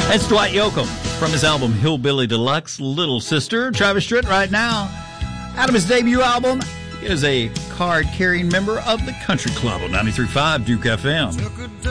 That's Dwight Yoakam from his album Hillbilly Deluxe, Little Sister. Travis Tritt right now, out of his debut album, is a card-carrying member of the Country Club on 93.5 Duke FM.